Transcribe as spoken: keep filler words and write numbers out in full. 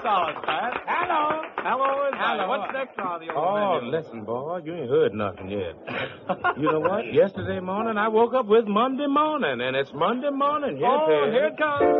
sauce, Pat. Hello. Hello, is Hello. What's next on the old Oh, menu? listen, boy, you ain't heard nothing yet. You know what? Yesterday morning, I woke up with Monday morning, and it's Monday morning. Here Oh, it is. here it comes.